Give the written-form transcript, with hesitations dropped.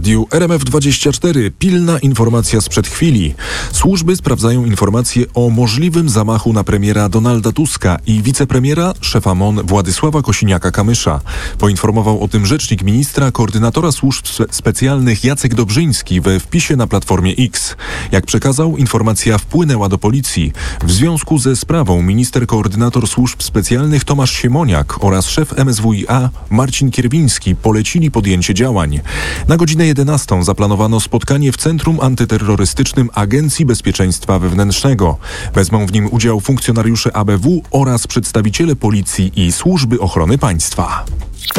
radiu RMF24 pilna informacja sprzed chwili. Służby sprawdzają informacje o możliwym zamachu na premiera Donalda Tuska i wicepremiera, szefa MON Władysława Kosiniaka-Kamysza. Poinformował o tym rzecznik ministra, koordynatora służb specjalnych Jacek Dobrzyński we wpisie na Platformie X. Jak przekazał, informacja wpłynęła do policji. W związku ze sprawą minister koordynator służb specjalnych Tomasz Siemoniak oraz szef MSWiA Marcin Kierwiński polecili podjęcie działań. Na godzinę 11 zaplanowano spotkanie w Centrum Antyterrorystycznym Agencji Bezpieczeństwa Wewnętrznego. Wezmą w nim udział funkcjonariusze ABW oraz przedstawiciele policji i Służby Ochrony Państwa.